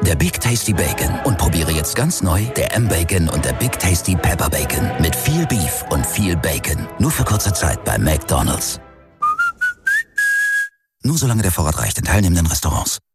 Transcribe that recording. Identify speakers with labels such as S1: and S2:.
S1: der Big Tasty Bacon. Und probiere jetzt ganz neu der M-Bacon und der Big Tasty Pepper Bacon. Mit viel Beef und viel Bacon. Nur für kurze Zeit bei McDonald's. Nur solange der Vorrat reicht in teilnehmenden Restaurants.